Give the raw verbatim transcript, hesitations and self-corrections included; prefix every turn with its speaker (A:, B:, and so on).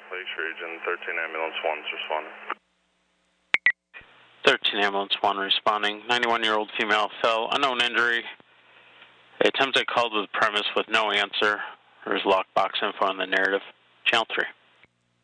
A: Lakes region, thirteen ambulance one's responding.
B: thirteen ambulance one responding. ninety-one-year-old female fell, unknown injury. Attempted call to the premise with no answer. There's lockbox info on the narrative. Channel three.